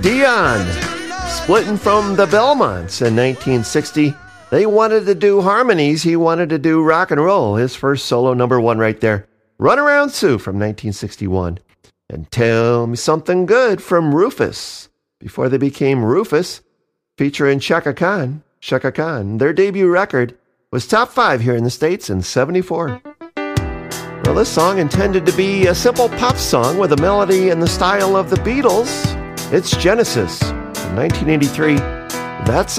Dion, splitting from the Belmonts in 1960. They wanted to do harmonies. He wanted to do rock and roll. His first solo number one right there. Run Around Sue from 1961. And Tell Me Something Good from Rufus. Before they became Rufus, featuring Chaka Khan. Chaka Khan. Their debut record was top 5 here in the States in 74. Well, this song intended to be a simple pop song with a melody in the style of the Beatles. It's Genesis from 1983. That's